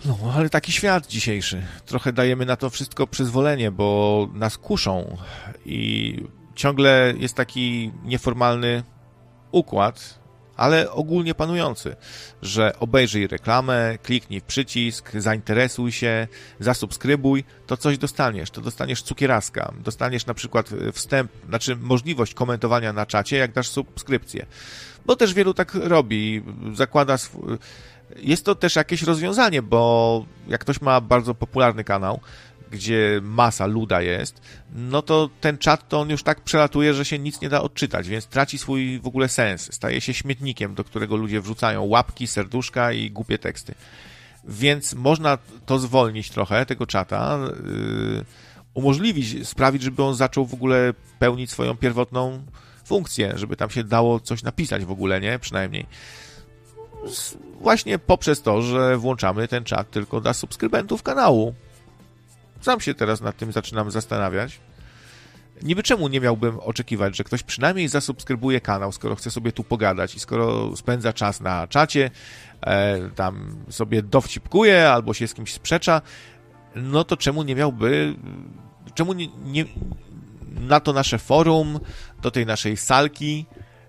No, ale taki świat dzisiejszy. Trochę dajemy na to wszystko przyzwolenie, bo nas kuszą i ciągle jest taki nieformalny układ, ale ogólnie panujący, że obejrzyj reklamę, kliknij w przycisk, zainteresuj się, zasubskrybuj, to coś dostaniesz. To dostaniesz cukieraska, dostaniesz na przykład możliwość komentowania na czacie, jak dasz subskrypcję. Bo też wielu tak robi, zakłada Jest to też jakieś rozwiązanie, bo jak ktoś ma bardzo popularny kanał, gdzie masa luda jest, no to ten czat to on już tak przelatuje, że się nic nie da odczytać, więc traci swój w ogóle sens. Staje się śmietnikiem, do którego ludzie wrzucają łapki, serduszka i głupie teksty. Więc można to zwolnić trochę, tego czata, umożliwić, sprawić, żeby on zaczął w ogóle pełnić swoją pierwotną funkcję, żeby tam się dało coś napisać w ogóle, nie? Przynajmniej. Właśnie poprzez to, że włączamy ten czat tylko dla subskrybentów kanału. Sam się teraz nad tym zaczynam zastanawiać. Niby czemu nie miałbym oczekiwać, że ktoś przynajmniej zasubskrybuje kanał, skoro chce sobie tu pogadać i skoro spędza czas na czacie, tam sobie dowcipkuje albo się z kimś sprzecza, no to czemu nie miałby, czemu nie na to nasze forum, do tej naszej salki,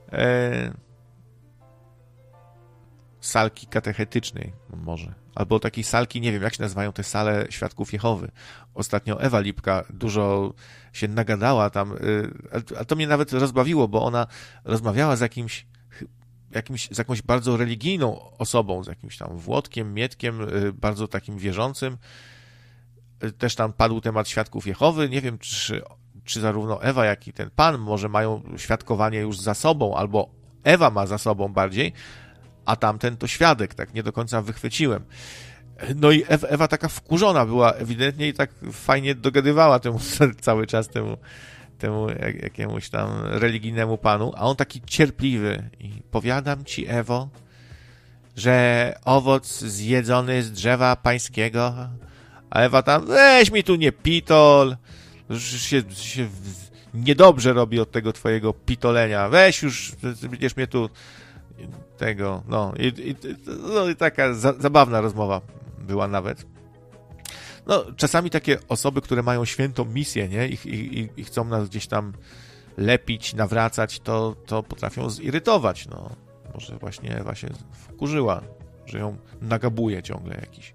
salki katechetycznej może, albo takiej salki, nie wiem jak się nazywają te sale Świadków Jehowy. Ostatnio Ewa Lipka dużo się nagadała tam, a to mnie nawet rozbawiło, bo ona rozmawiała z z jakąś bardzo religijną osobą, z jakimś tam Włodkiem, Mietkiem, bardzo takim wierzącym. Też tam padł temat Świadków Jehowy. Nie wiem, czy zarówno Ewa, jak i ten pan może mają świadkowanie już za sobą, albo Ewa ma za sobą bardziej, a tamten to świadek, tak nie do końca wychwyciłem. No i Ewa taka wkurzona była ewidentnie i tak fajnie dogadywała temu cały czas temu jakiemuś tam religijnemu panu, a on taki cierpliwy i powiadam ci, Ewo, że owoc zjedzony z drzewa pańskiego, a Ewa tam, weź mi tu nie pitol, się niedobrze robi od tego twojego pitolenia, weź już, będziesz mnie tu tego, no i taka zabawna rozmowa była nawet. No, czasami takie osoby, które mają świętą misję, nie, i chcą nas gdzieś tam lepić, nawracać, to potrafią zirytować, no. Może właśnie Ewa się wkurzyła, że ją nagabuje ciągle jakiś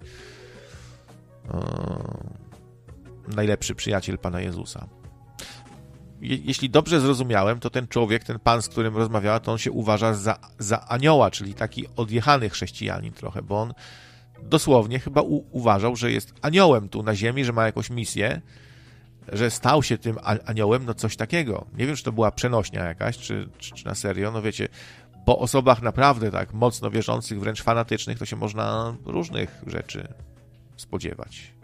najlepszy przyjaciel Pana Jezusa. Jeśli dobrze zrozumiałem, to ten człowiek, ten pan, z którym rozmawiała, to on się uważa za anioła, czyli taki odjechany chrześcijanin trochę, bo on dosłownie chyba uważał, że jest aniołem tu na ziemi, że ma jakąś misję, że stał się tym aniołem, no coś takiego. Nie wiem, czy to była przenośnia jakaś, czy na serio, no wiecie, po osobach naprawdę tak mocno wierzących, wręcz fanatycznych, to się można różnych rzeczy spodziewać.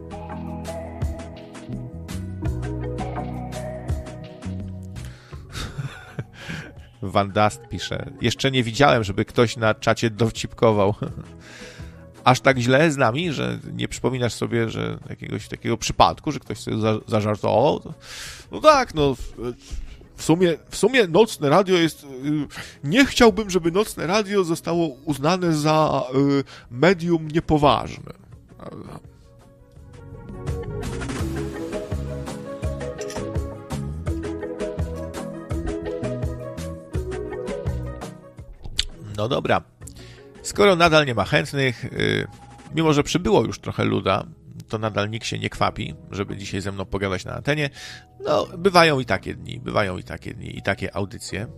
Van Dast pisze, jeszcze nie widziałem, żeby ktoś na czacie dowcipkował. Aż tak źle z nami, że nie przypominasz sobie, że jakiegoś takiego przypadku, że ktoś sobie zażartował? No tak, no w sumie Nocne Radio jest... Nie chciałbym, żeby Nocne Radio zostało uznane za medium niepoważne. No dobra. Skoro nadal nie ma chętnych, mimo że przybyło już trochę luda, to nadal nikt się nie kwapi, żeby dzisiaj ze mną pogadać na antenie. No, bywają i takie dni i takie audycje.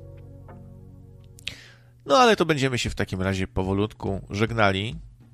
No, ale to będziemy się w takim razie powolutku żegnali.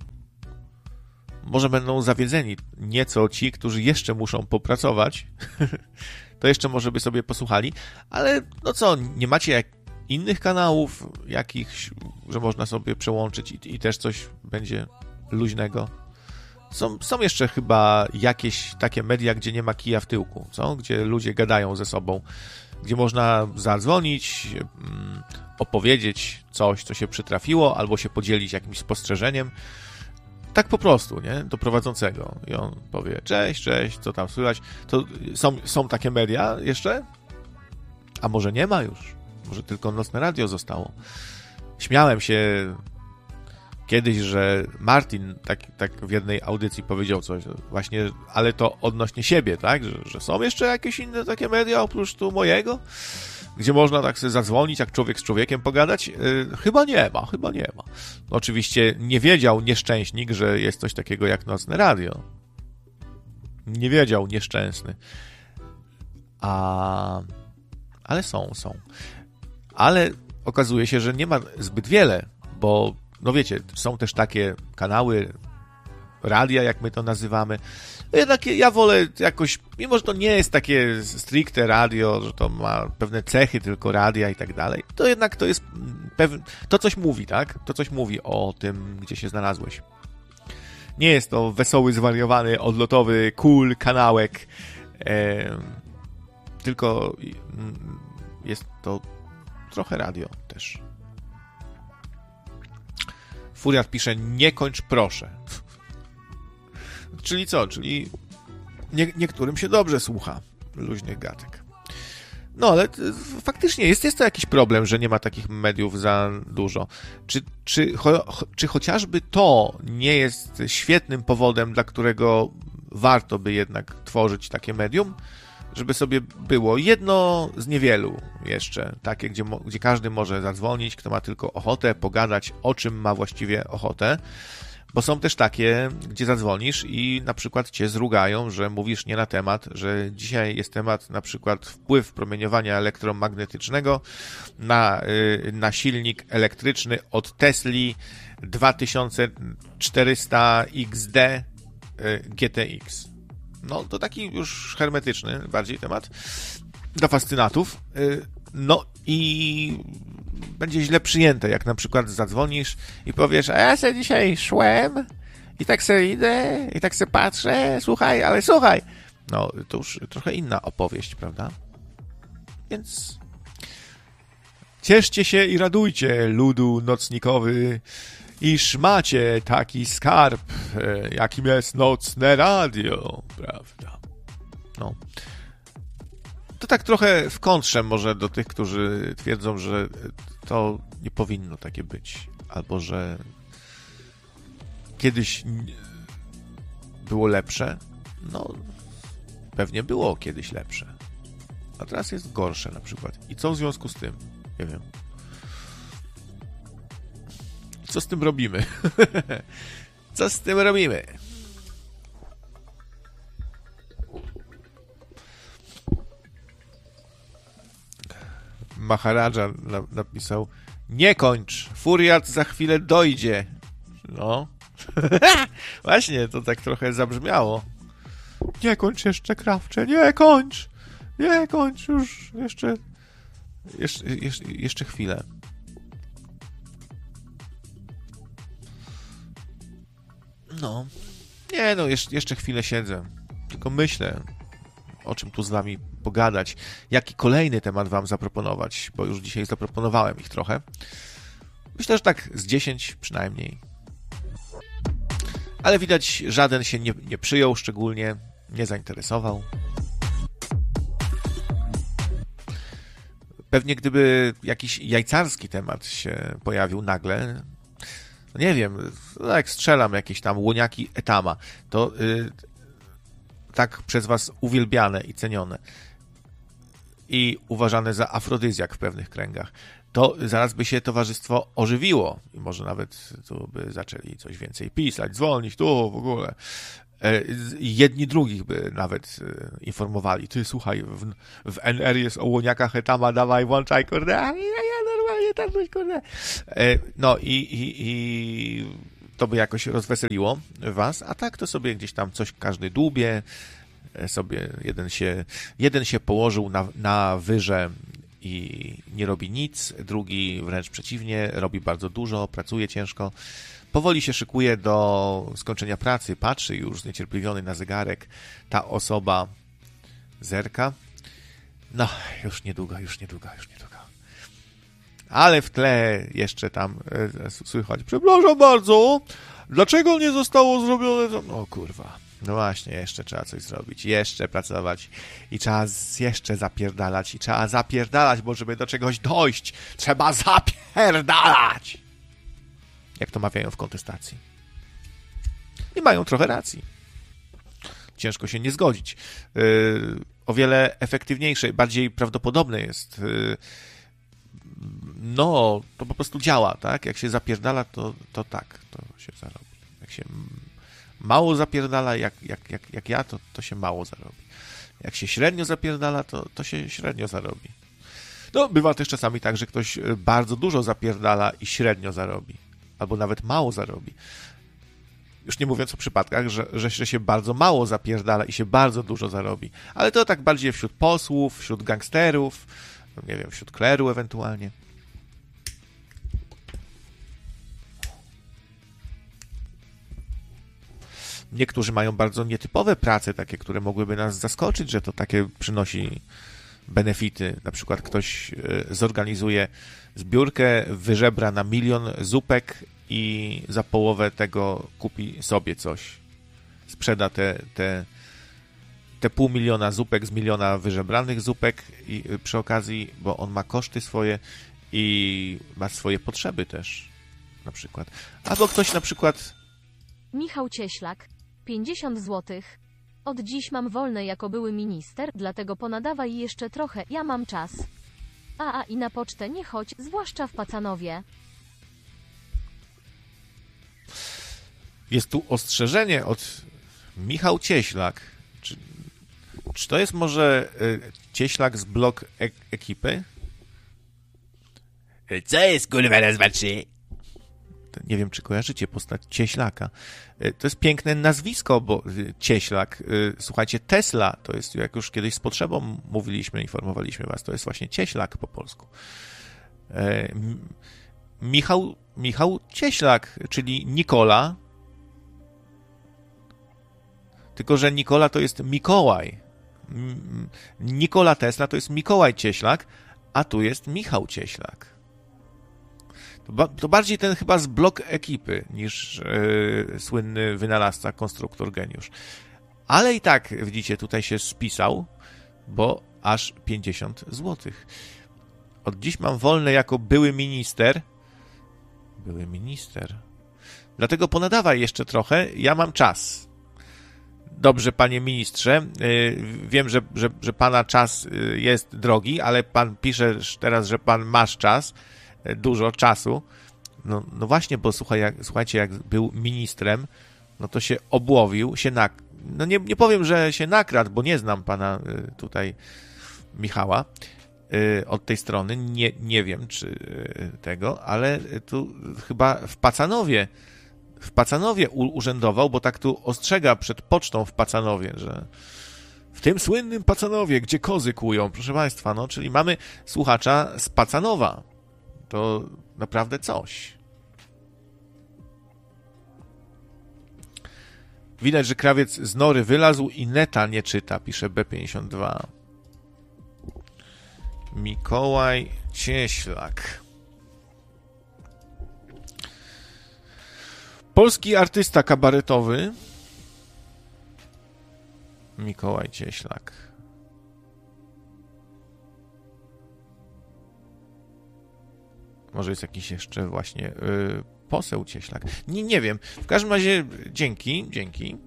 Może będą zawiedzeni nieco ci, którzy jeszcze muszą popracować. To jeszcze może by sobie posłuchali. Ale no co, nie macie innych kanałów, jakichś, że można sobie przełączyć i też coś będzie luźnego. Są jeszcze chyba jakieś takie media, gdzie nie ma kija w tyłku, co? Gdzie ludzie gadają ze sobą, gdzie można zadzwonić, opowiedzieć coś, co się przytrafiło, albo się podzielić jakimś spostrzeżeniem. Tak po prostu, nie? Do prowadzącego. I on powie, cześć, co tam słychać. To są takie media jeszcze? A może nie ma już? Może tylko Nocne Radio zostało. Śmiałem się kiedyś, że Martin tak w jednej audycji powiedział coś właśnie, ale to odnośnie siebie, tak? Że są jeszcze jakieś inne takie media oprócz tu mojego, gdzie można tak sobie zadzwonić, jak człowiek z człowiekiem pogadać? Chyba nie ma. Oczywiście nie wiedział nieszczęśnik, że jest coś takiego jak nocne radio. Nie wiedział nieszczęsny. Ale są. Ale okazuje się, że nie ma zbyt wiele, bo no wiecie, są też takie kanały, radia, jak my to nazywamy. Jednak ja wolę jakoś, mimo że to nie jest takie stricte radio, że to ma pewne cechy tylko radia i tak dalej, to jednak to jest to coś mówi, tak? To coś mówi o tym, gdzie się znalazłeś. Nie jest to wesoły, zwariowany, odlotowy, cool kanałek, tylko jest to trochę radio też. Furiat pisze, nie kończ proszę. Czyli co? Czyli niektórym się dobrze słucha luźnych gadek. No, ale faktycznie jest to jakiś problem, że nie ma takich mediów za dużo. Czy chociażby to nie jest świetnym powodem, dla którego warto by jednak tworzyć takie medium? Żeby sobie było jedno z niewielu jeszcze, takie, gdzie każdy może zadzwonić, kto ma tylko ochotę pogadać, o czym ma właściwie ochotę, bo są też takie, gdzie zadzwonisz i na przykład cię zrugają, że mówisz nie na temat, że dzisiaj jest temat na przykład wpływ promieniowania elektromagnetycznego na silnik elektryczny od Tesli 2400 XD GTX. No, to taki już hermetyczny bardziej temat dla fascynatów. No i będzie źle przyjęte, jak na przykład zadzwonisz i powiesz, a ja se dzisiaj szłem i tak se idę i tak se patrzę, słuchaj. No, to już trochę inna opowieść, prawda? Więc cieszcie się i radujcie, ludu nocnikowy, iż macie taki skarb, jakim jest nocne radio, prawda? No. To tak trochę w kontrze może do tych, którzy twierdzą, że to nie powinno takie być, albo że kiedyś było lepsze. No, pewnie było kiedyś lepsze, a teraz jest gorsze na przykład. I co w związku z tym? Nie wiem. Co z tym robimy? Co z tym robimy? Maharadża napisał, nie kończ, Furiat za chwilę dojdzie. No. Właśnie, to tak trochę zabrzmiało. Nie kończ jeszcze, Krawcze, nie kończ już, jeszcze chwilę. No. Nie, no, jeszcze chwilę siedzę. Tylko myślę, o czym tu z wami pogadać. Jaki kolejny temat wam zaproponować, bo już dzisiaj zaproponowałem ich trochę. Myślę, że tak z 10 przynajmniej. Ale widać, żaden się nie przyjął szczególnie, nie zainteresował. Pewnie gdyby jakiś jajcarski temat się pojawił nagle, no nie wiem, jak strzelam jakieś tam łoniaki Etama, to tak przez was uwielbiane i cenione i uważane za afrodyzjak w pewnych kręgach, to zaraz by się towarzystwo ożywiło i może nawet tu by zaczęli coś więcej pisać, dzwonić, tu w ogóle. Jedni drugich by nawet informowali. Ty, słuchaj, w NR jest o łoniakach Etama, dawaj, włączaj, kurde, ja normalnie tam coś, kurde. No i to by jakoś rozweseliło was, a tak to sobie gdzieś tam coś każdy dłubie, sobie jeden się położył na wyrze i nie robi nic, drugi wręcz przeciwnie, robi bardzo dużo, pracuje ciężko, powoli się szykuje do skończenia pracy, patrzy już zniecierpliwiony na zegarek, ta osoba zerka, no już niedługo. Ale w tle jeszcze tam słychać, przepraszam bardzo, dlaczego nie zostało zrobione? No kurwa, no właśnie, jeszcze trzeba coś zrobić, jeszcze pracować i trzeba jeszcze zapierdalać, bo żeby do czegoś dojść, trzeba zapierdalać. jak to mawiają w kontestacji. I mają trochę racji. Ciężko się nie zgodzić. O wiele efektywniejsze, bardziej prawdopodobne jest. No, to po prostu działa, tak? Jak się zapierdala, to tak, to się zarobi. Jak się mało zapierdala, jak ja, to się mało zarobi. Jak się średnio zapierdala, to się średnio zarobi. No, bywa też czasami tak, że ktoś bardzo dużo zapierdala i średnio zarobi. Albo nawet mało zarobi. Już nie mówiąc o przypadkach, że się bardzo mało zapierdala i się bardzo dużo zarobi. Ale to tak bardziej wśród posłów, wśród gangsterów, no nie wiem, wśród kleru ewentualnie. Niektórzy mają bardzo nietypowe prace, takie, które mogłyby nas zaskoczyć, że to takie przynosi benefity. Na przykład ktoś zorganizuje zbiórkę, wyżebra na 1 000 000 zupek i za połowę tego kupi sobie coś. Sprzeda te 500 000 zupek z 1 000 000 wyżebranych zupek i przy okazji, bo on ma koszty swoje i ma swoje potrzeby też, na przykład. Albo ktoś na przykład... Michał Cieślak, 50 zł. Od dziś mam wolne jako były minister, dlatego ponadawaj jeszcze trochę, ja mam czas. I na pocztę nie chodź, zwłaszcza w Pacanowie. Jest tu ostrzeżenie od Michał Cieślak. Czy to jest może Cieślak z blog ekipy? Co jest kurwa raz, dwa, trzy? Nie wiem, czy kojarzycie postać Cieślaka. To jest piękne nazwisko, bo Cieślak, słuchajcie, Tesla, to jest, jak już kiedyś z potrzebą mówiliśmy, informowaliśmy was, to jest właśnie Cieślak po polsku. Michał Cieślak, czyli Nikola, tylko że Nikola to jest Mikołaj. Nikola Tesla to jest Mikołaj Cieślak, a tu jest Michał Cieślak. To bardziej ten chyba z blog ekipy niż słynny wynalazca, konstruktor, geniusz. Ale i tak, widzicie, tutaj się spisał, bo aż 50 zł. Od dziś mam wolne jako były minister. Były minister. Dlatego ponadawaj jeszcze trochę, ja mam czas. Dobrze, panie ministrze, wiem, że pana czas jest drogi, ale pan pisze teraz, że pan masz czas, dużo czasu. No właśnie, bo słuchajcie, jak był ministrem, no to się obłowił, no nie powiem, że się nakradł, bo nie znam pana tutaj Michała od tej strony, nie wiem czy tego, ale tu chyba w Pacanowie urzędował, bo tak tu ostrzega przed pocztą w Pacanowie, że w tym słynnym Pacanowie, gdzie kozy kłują, proszę państwa, no, czyli mamy słuchacza z Pacanowa. To naprawdę coś. Widać, że krawiec z nory wylazł i neta nie czyta, pisze B52. Mikołaj Cieślak. Polski artysta kabaretowy Mikołaj Cieślak. Może jest jakiś jeszcze właśnie poseł Cieślak. Nie wiem. W każdym razie dzięki.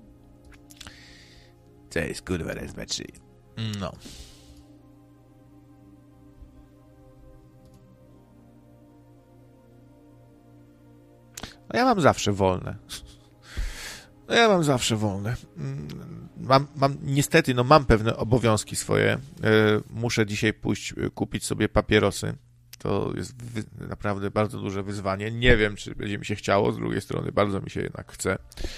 Co jest kurwa raz, dwa, trzy? No. Ja mam zawsze wolne. Niestety, mam pewne obowiązki swoje. Muszę dzisiaj pójść kupić sobie papierosy. To jest naprawdę bardzo duże wyzwanie. Nie wiem, czy będzie mi się chciało. Z drugiej strony bardzo mi się jednak chce.